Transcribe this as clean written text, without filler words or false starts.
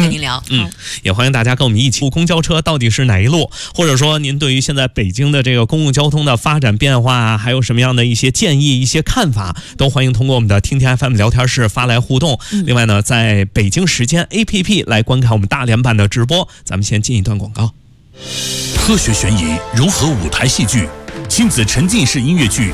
跟您聊。 也欢迎大家跟我们一起。公交车到底是哪一路？或者说您对于现在北京的这个公共交通的发展变化啊，还有什么样的一些建议、一些看法，都欢迎通过我们的听天 FM 聊天室发来互动。另外呢，在北京时间 APP 来观看我们大连版的直播。咱们先进一段广告。 科学悬疑融合舞台戏剧，亲子沉浸式音乐剧